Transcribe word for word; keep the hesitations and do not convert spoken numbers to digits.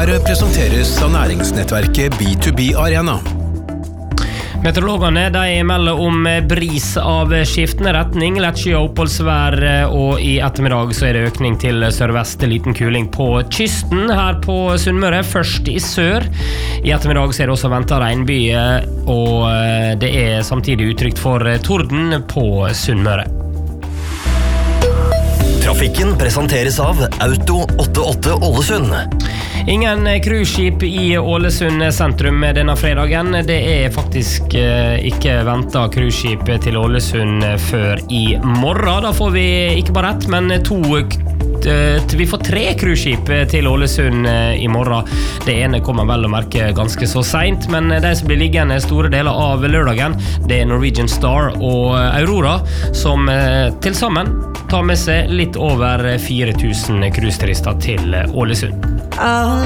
Her presenteres av næringsnettverket B to B Arena. Meteorologene de melder om bris av skiftende retning, lettskyet oppholdsvær, og i ettermiddag så er det økning til sørvest, liten kuling på kysten her på Sunnmøre, først i sør. I ettermiddag så er det også ventet regnbyger, og det er samtidig utrygt for torden på Sunnmøre. Trafikken presenteres av Auto åttiåtte Ålesund. Ingen cruiseskip i Ålesund sentrum denne fredagen. Det er faktisk ikke ventet cruiseskip til Ålesund før i morgen. Da får vi ikke bare ett, men to vi får tre cruiseskip til Ålesund i morgen. Det ene kommer vel å merke ganske så sent, men de som blir liggende store deler av lørdagen, det er Norwegian Star og Aurora, som til sammen tar med seg litt over fire tusen cruiseturister til Ålesund.